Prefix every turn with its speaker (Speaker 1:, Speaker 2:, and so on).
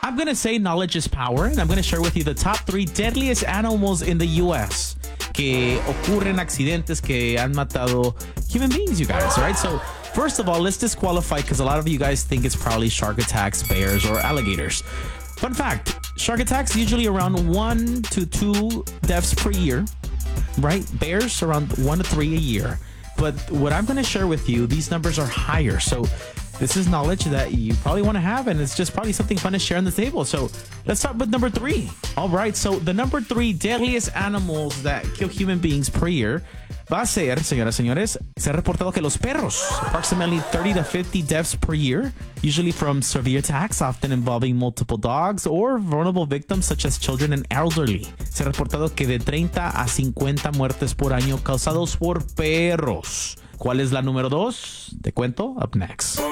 Speaker 1: I'm going to say knowledge is power, and I'm going to share with you the top 3 deadliest animals in the U.S. que ocurren accidentes que han matado human beings, you guys, right? So, first of all, let's disqualify because a lot of you guys think it's probably shark attacks, bears, or alligators. Fun fact, shark attacks usually around 1 to 2 deaths per year, right? Bears around 1 to 3 a year. But what I'm going to share with you, these numbers are higher. So this is knowledge that you probably want to have, and it's just probably something fun to share on the table. So let's start with number 3. All right, so the number 3 deadliest animals that kill human beings per year va a ser, señoras, señores, se ha reportado que los perros, approximately 30 to 50 deaths per year, usually from severe attacks, often involving multiple dogs or vulnerable victims such as children and elderly. Se ha reportado que de 30 a 50 muertes por año causados por perros. ¿Cuál es la número 2? Te cuento up next.